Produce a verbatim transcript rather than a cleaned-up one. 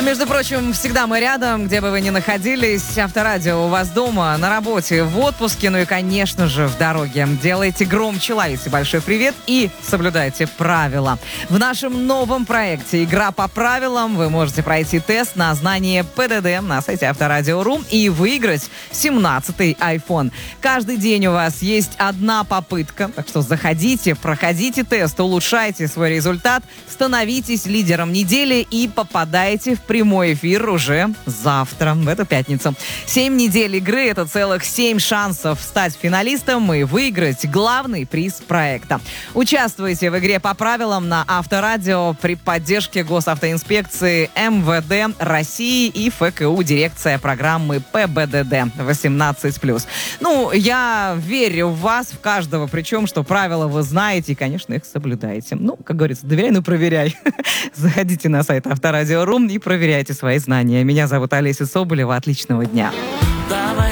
между прочим, всегда мы рядом, где бы вы ни находились. Авторадио у вас дома, на работе, в отпуске, ну и, конечно же, в дороге. Делайте громче, ловите большой привет и соблюдайте правила. В нашем новом проекте «Игра по правилам» вы можете пройти тест на знание ПДД на сайте авторадио точка ру и выиграть семнадцатый айфон. Каждый день у вас есть одна попытка, так что заходите, проходите тест, улучшайте свой результат, становитесь лидером недели и попадайте в прямой эфир уже завтра, в эту пятницу. Семь недель игры — это целых семь шансов стать финалистом и выиграть главный приз проекта. Участвуйте в игре по правилам на Авторадио при поддержке Госавтоинспекции, МВД России и ФКУ, дирекция программы ПБДД восемнадцать плюс. Ну, я верю в вас, в каждого, причем, что правила вы знаете и, конечно, их соблюдаете. Ну, как говорится, доверяй, но проверяй. Заходите на сайт авторадио точка ру и проверяйте свои знания. Меня зовут Олеся Соболева. Отличного дня. Давай